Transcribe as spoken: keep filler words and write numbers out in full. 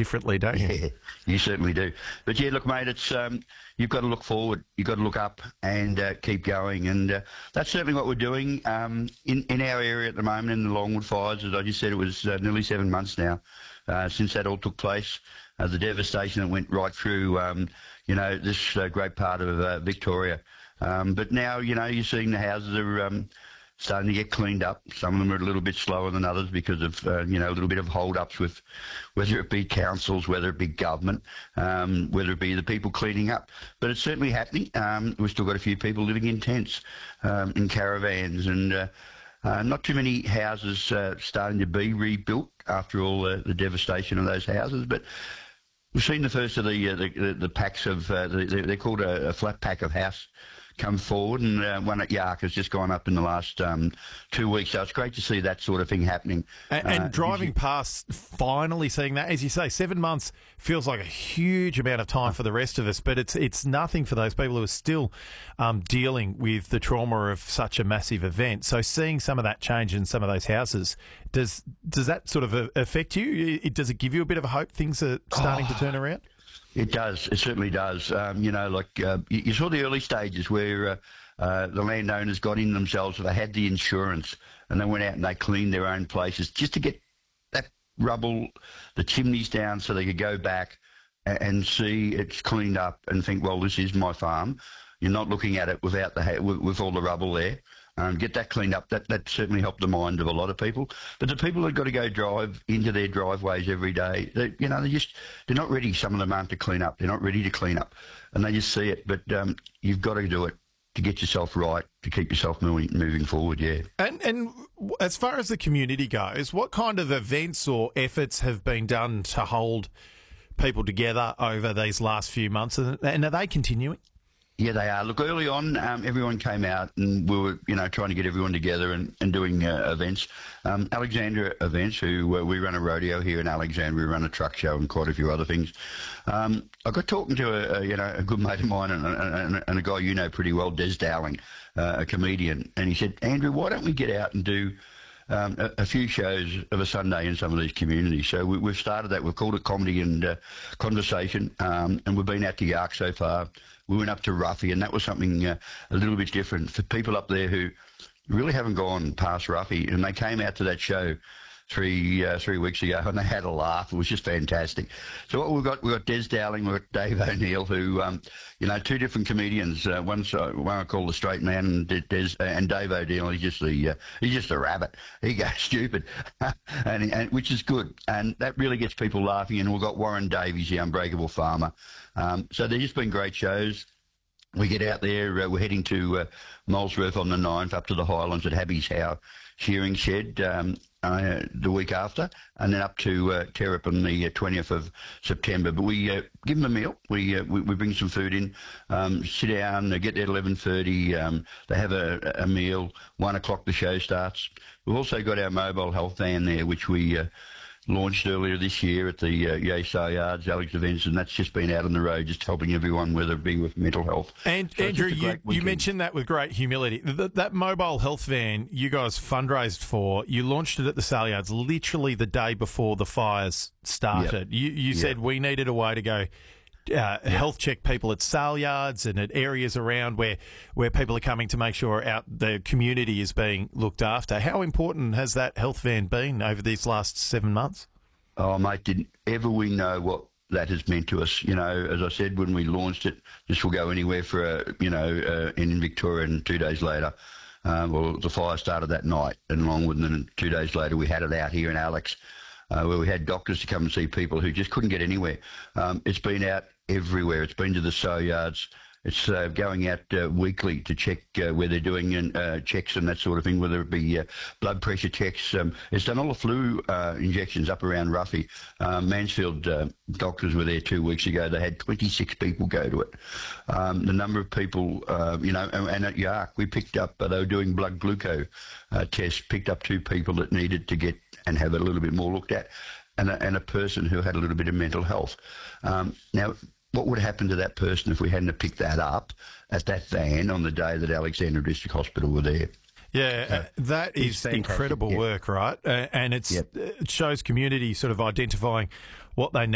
differently, don't you? Yeah, you certainly do. But yeah, look, mate, it's um, you've got to look forward. You've got to look up and uh, keep going. And uh, that's certainly what we're doing um, in, in our area at the moment, in the Longwood fires. As I just said, it was uh, nearly seven months now uh, since that all took place. Uh, the devastation that went right through, um, you know, this uh, great part of uh, Victoria. Um, but now, you know, you're seeing the houses are um, starting to get cleaned up. Some of them are a little bit slower than others because of, uh, you know, a little bit of hold-ups with whether it be councils, whether it be government, um, whether it be the people cleaning up. But it's certainly happening. Um, we've still got a few people living in tents, um, in caravans, and uh, uh, not too many houses uh, starting to be rebuilt after all uh, the devastation of those houses. But we've seen the first of the uh, the, the, the packs of, uh, the, they're called a, a flat pack of house, come forward, and uh, one at Yark has just gone up in the last um, two weeks. So it's great to see that sort of thing happening. And, and uh, driving you, past, finally seeing that, as you say, seven months feels like a huge amount of time for the rest of us, but it's it's nothing for those people who are still um, dealing with the trauma of such a massive event. So seeing some of that change in some of those houses, does does that sort of affect you? It, does it give you a bit of a hope things are starting oh. to turn around? It does. It certainly does. Um, you know, like uh, you, you saw the early stages where uh, uh, the landowners got in themselves, so they had the insurance, and they went out and they cleaned their own places just to get that rubble, the chimneys down, so they could go back and, and see it's cleaned up and think, well, this is my farm. You're not looking at it without the with, with all the rubble there. Um, get that cleaned up. That that certainly helped the mind of a lot of people. But the people that got to go drive into their driveways every day, they, you know, they just they're not ready. Some of them aren't to clean up. They're not ready to clean up, and they just see it. But um, you've got to do it to get yourself right, to keep yourself moving moving forward. Yeah. And and as far as the community goes, what kind of events or efforts have been done to hold people together over these last few months, and are they continuing? Yeah, they are. Look, early on, um, everyone came out and we were, you know, trying to get everyone together and, and doing uh, events. Um, Alexandra Events, who uh, we run a rodeo here in Alexandra, we run a truck show and quite a few other things. Um, I got talking to a, a, you know, a good mate of mine and, and, and a guy you know pretty well, Des Dowling, uh, a comedian, and he said, Andrew, why don't we get out and do Um, a, a few shows of a Sunday in some of these communities. So we, we've started that. We've called it Comedy and uh, Conversation, um, and we've been out to Yark so far. We went up to Ruffy, and that was something uh, a little bit different for people up there who really haven't gone past Ruffy, and they came out to that show three uh, three weeks ago, and they had a laugh. It was just fantastic. So what we've got, we've got Des Dowling, we've got Dave O'Neill, who, um, you know, two different comedians. Uh, one's uh, one I call the straight man, and Des uh, and Dave O'Neill. He's just the uh, he's just a rabbit. He goes stupid, and, and which is good, and that really gets people laughing. And we've got Warren Davies, the Unbreakable Farmer. Um, so they've just been great shows. We get out there, uh, we're heading to uh, Molesworth on the ninth, up to the Highlands at Happy's Howe shearing shed um, uh, the week after, and then up to uh, Terrap on the uh, twentieth of September. But we uh, give them a meal. We, uh, we we bring some food in, um, sit down, they get there at eleven thirty, um, they have a, a meal, one o'clock the show starts. We've also got our mobile health van there, which we uh, launched earlier this year at the uh, Yea Sale Yards, Alex Events, and that's just been out on the road, just helping everyone, whether it be with mental health. And so Andrew, you, you mentioned that with great humility. That, that mobile health van you guys fundraised for, you launched it at the Sale Yards literally the day before the fires started. Yep. You, you yep. said we needed a way to go Uh, health check people at sale yards and at areas around where, where people are coming to make sure out the community is being looked after. How important has that health van been over these last seven months? Oh, mate, didn't ever we know what that has meant to us. You know, as I said, when we launched it, this will go anywhere for, a, you know, uh, in Victoria, and two days later, uh, well, the fire started that night in Longwood, and then two days later we had it out here in Alex. Uh, where we had doctors to come and see people who just couldn't get anywhere. Um, it's been out everywhere. It's been to the sale yards. It's uh, going out uh, weekly to check uh, where they're doing uh, checks and that sort of thing, whether it be uh, blood pressure checks. Um, it's done all the flu uh, injections up around Ruffy. Um, Mansfield uh, doctors were there two weeks ago. They had twenty-six people go to it. Um, the number of people, uh, you know, and, and at Yark, we picked up, uh, they were doing blood glucose uh, tests, picked up two people that needed to get and have it a little bit more looked at, and a, and a person who had a little bit of mental health. Um, now, what would happen to that person if we hadn't picked that up at that van on the day that Alexandra District Hospital were there? Yeah, so, uh, that is incredible yeah. work, right? Uh, and it's, yep. it shows community sort of identifying what they need.